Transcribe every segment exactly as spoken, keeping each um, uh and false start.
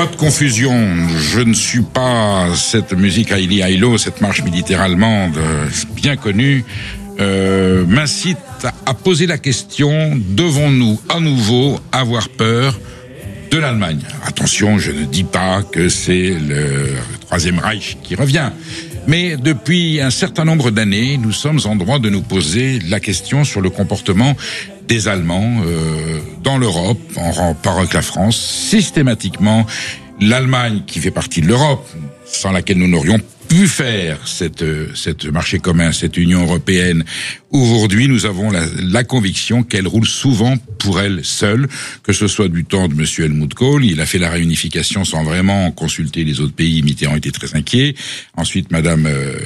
Pas de confusion, je ne suis pas cette musique Haïli Haïlo, cette marche militaire allemande bien connue, euh, m'incite à poser la question, devons-nous à nouveau avoir peur de l'Allemagne? Attention, je ne dis pas que c'est le Troisième Reich qui revient. Mais depuis un certain nombre d'années, nous sommes en droit de nous poser la question sur le comportement des Allemands euh, dans l'Europe, en rapport avec la France. Systématiquement, l'Allemagne, qui fait partie de l'Europe, sans laquelle nous n'aurions pu faire cette, cette marché commun, cette Union européenne. Aujourd'hui, nous avons la, la conviction qu'elle roule souvent pour elle seule, que ce soit du temps de monsieur Helmut Kohl. Il a fait la réunification sans vraiment consulter les autres pays. Mitterrand était très inquiet. Ensuite, madame euh,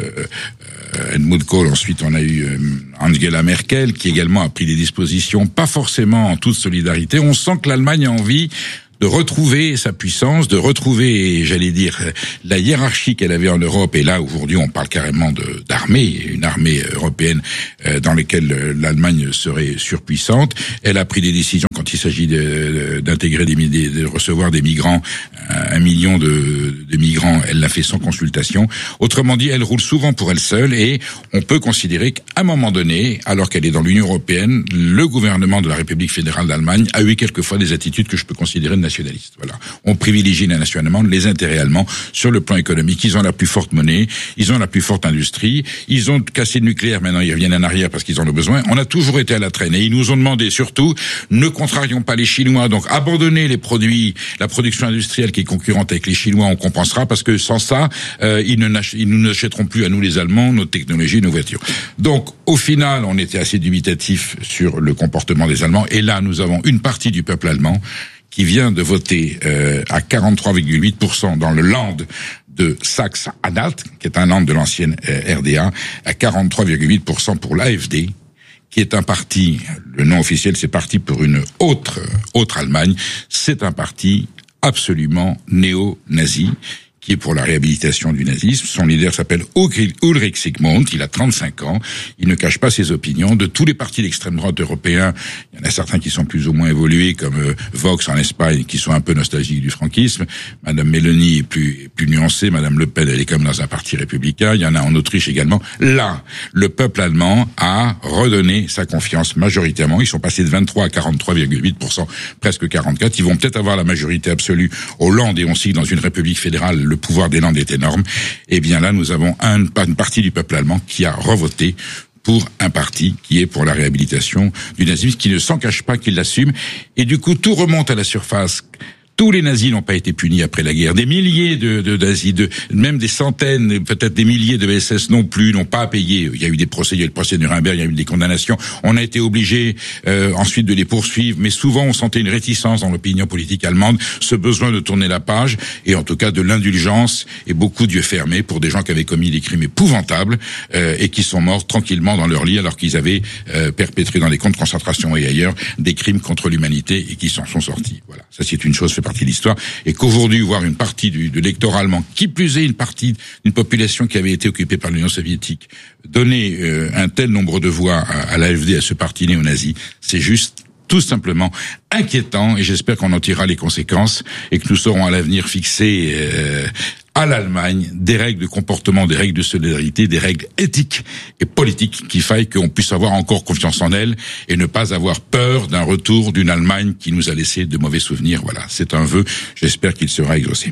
euh, Helmut Kohl. Ensuite, on a eu euh, Angela Merkel, qui également a pris des dispositions, pas forcément en toute solidarité. On sent que l'Allemagne a envie de retrouver sa puissance, de retrouver, j'allais dire, la hiérarchie qu'elle avait en Europe. Et là, aujourd'hui, on parle carrément de, d'armée, une armée européenne euh, dans laquelle l'Allemagne serait surpuissante. Elle a pris des décisions quand il s'agit de, de, d'intégrer des, de recevoir des migrants, un million de, de migrants. Elle l'a fait sans consultation. Autrement dit, elle roule souvent pour elle seule, et on peut considérer qu'à un moment donné, alors qu'elle est dans l'Union européenne, le gouvernement de la République fédérale d'Allemagne a eu quelquefois des attitudes que je peux considérer de nationalistes. Voilà. On privilégie nationalement les intérêts allemands sur le plan économique. Ils ont la plus forte monnaie, ils ont la plus forte industrie, ils ont cassé le nucléaire, maintenant ils reviennent en arrière parce qu'ils en ont besoin. On a toujours été à la traîne, et ils nous ont demandé surtout, ne contrarions pas les Chinois, donc abandonnez les produits, la production industrielle qui est concurrente avec les Chinois, on compensera, parce que sans ça, euh, ils ne ils nous n'achèteront plus à nous les Allemands nos technologies, nos voitures. Donc au final, on était assez dubitatif sur le comportement des Allemands, et là nous avons une partie du peuple allemand qui vient de voter euh, à quarante-trois virgule huit pour cent dans le Land de Saxe-Anhalt, qui est un Land de l'ancienne euh, R D A, à quarante-trois virgule huit pour cent pour l'A F D, qui est un parti, le nom officiel, c'est Parti pour une autre, autre Allemagne. C'est un parti absolument néo-nazi, qui est pour la réhabilitation du nazisme. Son leader s'appelle Ulrich Sigmund, il a trente-cinq ans, il ne cache pas ses opinions. De tous les partis d'extrême droite européens, il y en a certains qui sont plus ou moins évolués, comme euh, Vox en Espagne, qui sont un peu nostalgiques du franquisme. Madame Meloni est plus, est plus nuancée, Madame Le Pen, elle est comme dans un parti républicain. Il y en a en Autriche également. Là, le peuple allemand a redonné sa confiance majoritairement. Ils sont passés de vingt-trois à quarante-trois virgule huit pour cent, presque quarante-quatre. Ils vont peut-être avoir la majorité absolue au Land, et on sait que dans une république fédérale, le pouvoir des Landes est énorme. Et bien là, nous avons un, une partie du peuple allemand qui a revoté pour un parti qui est pour la réhabilitation du nazisme, qui ne s'en cache pas, qui l'assume. Et du coup, tout remonte à la surface. Tous les nazis n'ont pas été punis après la guerre. Des milliers de, de nazis, de, même des centaines, peut-être des milliers de S S non plus, n'ont pas à payer. Il y a eu des procès, il y a eu le procès de Nuremberg, il y a eu des condamnations. On a été obligé euh, ensuite de les poursuivre, mais souvent on sentait une réticence dans l'opinion politique allemande, ce besoin de tourner la page, et en tout cas de l'indulgence, et beaucoup d'yeux fermés pour des gens qui avaient commis des crimes épouvantables euh, et qui sont morts tranquillement dans leur lit alors qu'ils avaient euh, perpétré dans des camps de concentration et ailleurs des crimes contre l'humanité et qui s'en sont sortis. Voilà, ça c'est une chose, fait partie de l'histoire, et qu'aujourd'hui voir une partie du, de l'électorat allemand, qui plus est une partie d'une population qui avait été occupée par l'Union soviétique, donner euh, un tel nombre de voix à, à l'A F D, à ce parti néo-nazi, c'est juste tout simplement inquiétant, et j'espère qu'on en tirera les conséquences et que nous saurons à l'avenir fixer euh, à l'Allemagne des règles de comportement, des règles de solidarité, des règles éthiques et politiques qui faillent qu'on puisse avoir encore confiance en elle et ne pas avoir peur d'un retour d'une Allemagne qui nous a laissé de mauvais souvenirs. Voilà, c'est un vœu, j'espère qu'il sera exaucé.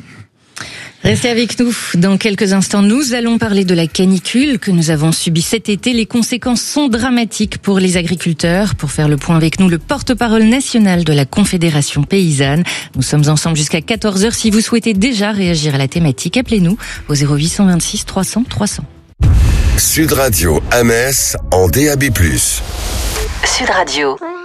Restez avec nous. Dans quelques instants, nous allons parler de la canicule que nous avons subie cet été. Les conséquences sont dramatiques pour les agriculteurs. Pour faire le point avec nous, le porte-parole national de la Confédération paysanne. Nous sommes ensemble jusqu'à quatorze heures. Si vous souhaitez déjà réagir à la thématique, appelez-nous au zéro huit cent vingt-six trois cents trois cents. Sud Radio à Metz en D A B plus. Sud Radio.